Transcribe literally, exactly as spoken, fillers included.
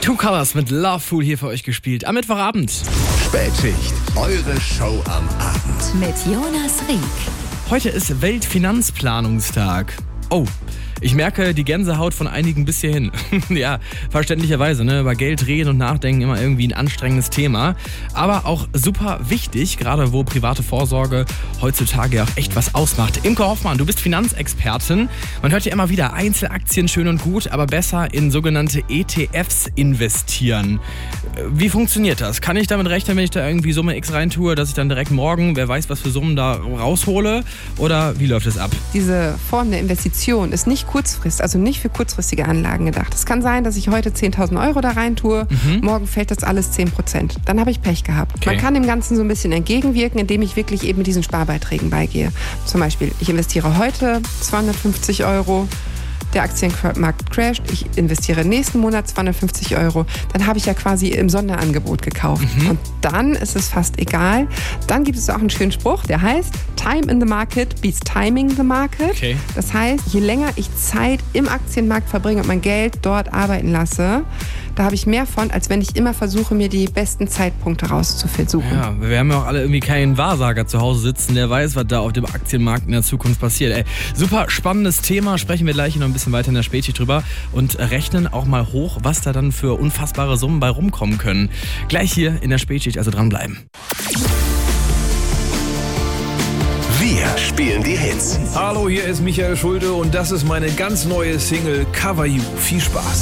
Two Colors mit Loveful hier für euch gespielt am Mittwochabend. Spätschicht, eure Show am Abend. Mit Jonas Rieck. Heute ist Weltfinanzplanungstag. Oh, ich merke die Gänsehaut von einigen bis hierhin. Ja, verständlicherweise, ne? Über Geld reden und nachdenken immer irgendwie ein anstrengendes Thema. Aber auch super wichtig, gerade wo private Vorsorge heutzutage ja auch echt was ausmacht. Imke Hoffmann, du bist Finanzexpertin. Man hört ja immer wieder, Einzelaktien schön und gut, aber besser in sogenannte E T Fs investieren. Wie funktioniert das? Kann ich damit rechnen, wenn ich da irgendwie Summe X reintue, dass ich dann direkt morgen, wer weiß, was für Summen da raushole? Oder wie läuft es ab? Diese Form der Investition ist nicht kurzfristig, also nicht für kurzfristige Anlagen gedacht. Es kann sein, dass ich heute zehntausend Euro da rein tue, mhm. morgen fällt das alles zehn Prozent. Dann habe ich Pech gehabt. Okay. Man kann dem Ganzen so ein bisschen entgegenwirken, indem ich wirklich eben mit diesen Sparbeiträgen beigehe. Zum Beispiel, ich investiere heute zweihundertfünfzig Euro, der Aktienmarkt crasht, ich investiere nächsten Monat zweihundertfünfzig Euro, dann habe ich ja quasi im Sonderangebot gekauft. Mhm. Und dann ist es fast egal. Dann gibt es auch einen schönen Spruch, der heißt, Time in the market beats timing the market. Okay. Das heißt, je länger ich Zeit im Aktienmarkt verbringe und mein Geld dort arbeiten lasse, da habe ich mehr von, als wenn ich immer versuche, mir die besten Zeitpunkte rauszusuchen. Ja, wir haben ja auch alle irgendwie keinen Wahrsager zu Hause sitzen, der weiß, was da auf dem Aktienmarkt in der Zukunft passiert. Ey, super spannendes Thema, sprechen wir gleich noch ein bisschen weiter in der Spätschicht drüber und rechnen auch mal hoch, was da dann für unfassbare Summen bei rumkommen können. Gleich hier in der Spätschicht, also dranbleiben. Wir spielen die Hits. Hallo, hier ist Michael Schulte und das ist meine ganz neue Single Cover You. Viel Spaß.